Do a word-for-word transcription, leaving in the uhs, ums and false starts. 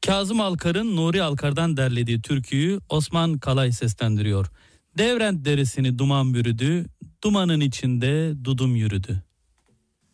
Kazım Alkar'ın Nuri Alkar'dan derlediği türküyü Osman Kalay seslendiriyor. Devrent deresini duman bürüdü, dumanın içinde dudum yürüdü.